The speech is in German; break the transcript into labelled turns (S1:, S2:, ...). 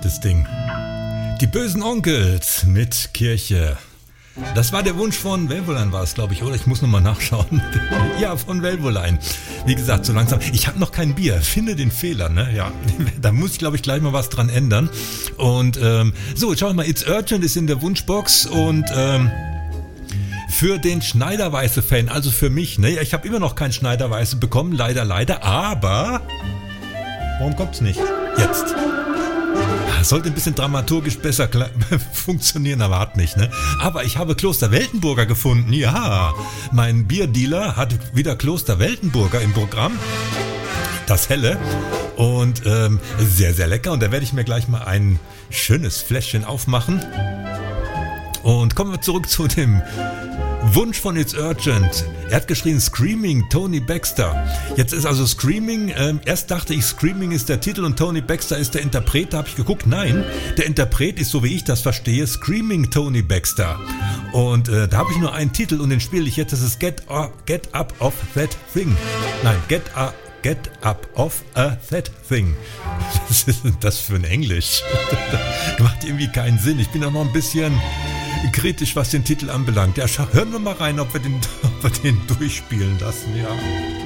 S1: das Ding. Die bösen Onkels mit Kirche. Das war der Wunsch von Velvoline, war es, glaube ich, oder? Ich muss nochmal nachschauen. Ja, von Velvoline. Wie gesagt, so langsam. Ich habe noch kein Bier. Finde den Fehler, ne? Ja, da muss ich, glaube ich, gleich mal was dran ändern. Und so, jetzt schauen wir mal. It's Urgent ist in der Wunschbox und für den Schneiderweiße-Fan, also für mich, ne? Ich habe immer noch kein Schneiderweiße bekommen, leider, aber warum kommt's nicht? Jetzt. Sollte ein bisschen dramaturgisch besser funktionieren, aber hat nicht, ne? Aber ich habe Kloster Weltenburger gefunden, ja. Mein Bierdealer hat wieder Kloster Weltenburger im Programm. Das Helle. Und sehr, sehr lecker. Und da werde ich mir gleich mal ein schönes Fläschchen aufmachen. Und kommen wir zurück zu dem Wunsch von It's Urgent. Er hat geschrieben Screaming, Tony Baxter. Jetzt ist also Screaming, erst dachte ich Screaming ist der Titel und Tony Baxter ist der Interpret. Da habe ich geguckt, nein, der Interpret ist, so wie ich das verstehe, Screaming Tony Baxter. Und da habe ich nur einen Titel und den spiele ich jetzt, das ist Get Up Off That Thing. Nein, Get Up Off a That Thing. Was ist denn das für ein Englisch? Macht irgendwie keinen Sinn. Ich bin auch noch ein bisschen kritisch, was den Titel anbelangt. Ja, hören wir mal rein, ob wir den durchspielen lassen, ja.